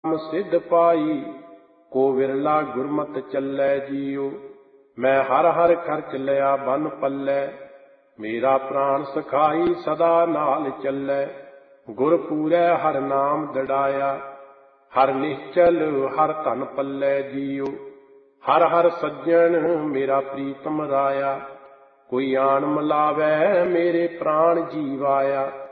सिद्ध पाई, को विरला गुरमत चलै जियो। मैं हर हर खर्च लिया बन पल्लै, मेरा प्राण सखाई सदा नाल चलै। गुर पूरै हर नाम दड़ाया, हर निश्चल हर धन पल्लै जियो। हर हर सज्जन मेरा प्रीतम राया, कोई आन मिलावै मेरे प्राण जीवाया।